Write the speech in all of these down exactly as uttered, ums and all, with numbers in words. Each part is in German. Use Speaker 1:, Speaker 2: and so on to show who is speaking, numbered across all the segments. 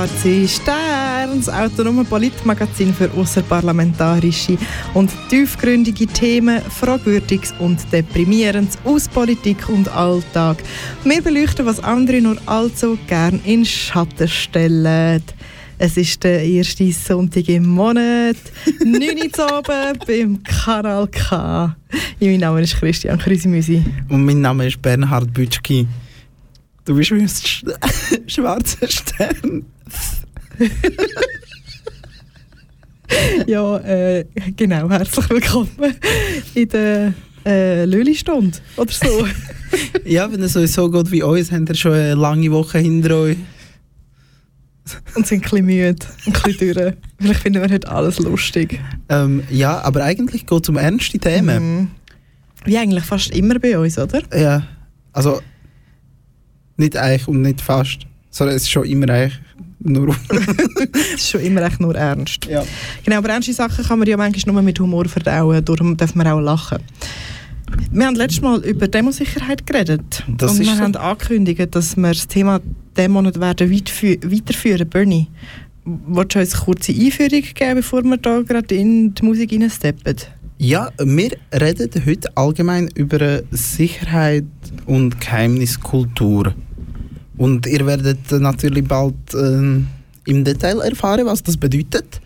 Speaker 1: C Stern, das autonome Politmagazin für ausserparlamentarische und tiefgründige Themen, Fragwürdiges und Deprimierendes aus Politik und Alltag. Wir beleuchten, was andere nur allzu gern in Schatten stellen. Es ist der erste Sonntag im Monat, neun Uhr abends beim Kanal K. Mein Name ist Christian Krüsimüsi.
Speaker 2: Und mein Name ist Bernhard Bütschki. Du bist wie ein sch- schwarzer Stern.
Speaker 1: Ja, äh, genau. Herzlich willkommen in der äh, Löli-Stunde oder so.
Speaker 2: Ja, wenn es euch so geht wie uns, habt ihr schon eine lange Woche hinter euch.
Speaker 1: Und sind ein bisschen müde, ein bisschen durch. Vielleicht finden wir heute alles lustig.
Speaker 2: Ähm, ja, aber eigentlich geht es um ernste Themen.
Speaker 1: Mhm. Wie eigentlich fast immer bei uns, oder?
Speaker 2: Ja, also nicht eigentlich und nicht fast, sondern es ist schon immer eigentlich nur...
Speaker 1: Es ist schon immer echt nur ernst.
Speaker 2: Ja.
Speaker 1: Genau, aber ernste Sachen kann man ja manchmal nur mit Humor verdauen, darum dürfen wir auch lachen. Wir haben letztes Mal über Demosicherheit geredet.
Speaker 2: Das
Speaker 1: und wir
Speaker 2: ist so.
Speaker 1: haben angekündigt, dass wir das Thema Demo nicht werden weiterführen. Bernie, willst du uns eine kurze Einführung geben, bevor wir da gerade in die Musik reinsteppen?
Speaker 2: Ja, wir reden heute allgemein über Sicherheit und Geheimniskultur. Und ihr werdet natürlich bald äh, im Detail erfahren, was das bedeutet.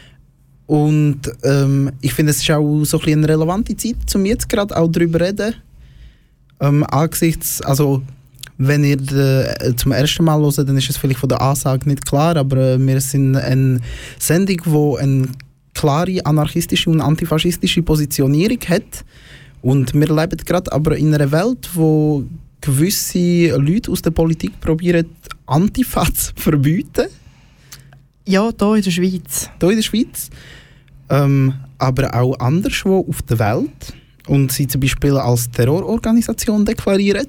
Speaker 2: Und ähm, ich finde, es ist auch so ein bisschen eine relevante Zeit, um jetzt gerade auch darüber zu reden. Ähm, angesichts, also wenn ihr äh, zum ersten Mal hört, dann ist es vielleicht von der Ansage nicht klar, aber äh, wir sind eine Sendung, die eine klare anarchistische und antifaschistische Positionierung hat. Und wir leben gerade aber in einer Welt, wo gewisse Leute aus der Politik probieren, Antifa zu verbieten.
Speaker 1: Ja, hier in der Schweiz.
Speaker 2: Hier in der Schweiz. Ähm, aber auch anderswo auf der Welt. Und sie zum Beispiel als Terrororganisation deklarieren.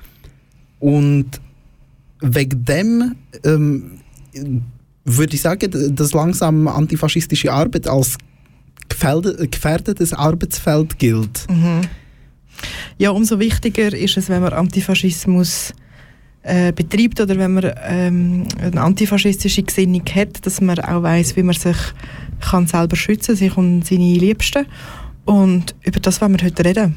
Speaker 2: Und wegen dem ähm, würde ich sagen, dass langsam antifaschistische Arbeit als gefährdetes Arbeitsfeld gilt.
Speaker 1: Mhm. Ja, umso wichtiger ist es, wenn man Antifaschismus äh, betreibt oder wenn man ähm, eine antifaschistische Gesinnung hat, dass man auch weiss, wie man sich kann selber schützen kann, sich und seine Liebsten. Und über das wollen wir heute reden.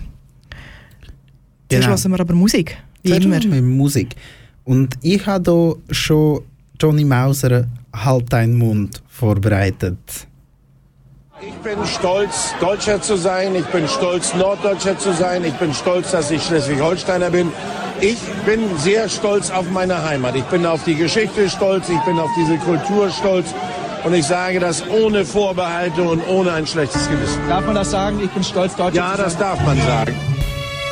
Speaker 1: Zuerst
Speaker 2: Genau.
Speaker 1: hören wir aber Musik, wie
Speaker 2: Zuerst
Speaker 1: immer.
Speaker 2: hören wir Musik. Und ich habe hier schon Johnny Mauser «Halt deinen Mund» vorbereitet.
Speaker 3: Ich bin stolz, Deutscher zu sein. Ich bin stolz, Norddeutscher zu sein. Ich bin stolz, dass ich Schleswig-Holsteiner bin. Ich bin sehr stolz auf meine Heimat. Ich bin auf die Geschichte stolz. Ich bin auf diese Kultur stolz. Und ich sage das ohne Vorbehalte und ohne ein schlechtes Gewissen.
Speaker 4: Darf man das sagen? Ich bin stolz, Deutscher
Speaker 3: Ja,
Speaker 4: zu sein.
Speaker 3: das darf man sagen.